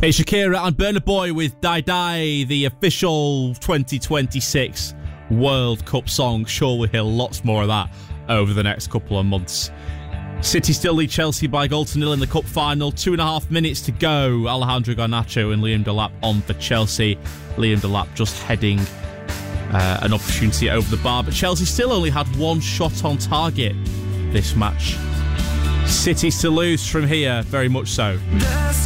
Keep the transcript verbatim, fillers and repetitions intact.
It's Shakira and Burna Boy with Die Die, the official twenty twenty-six World Cup song. Sure, we'll hear lots more of that over the next couple of months. City still lead Chelsea by a goal to nil in the cup final. Two and a half minutes to go. Alejandro Garnacho and Liam Delap on for Chelsea. Liam Delap just heading uh, an opportunity over the bar, but Chelsea still only had one shot on target this match. City's to lose from here, very much so.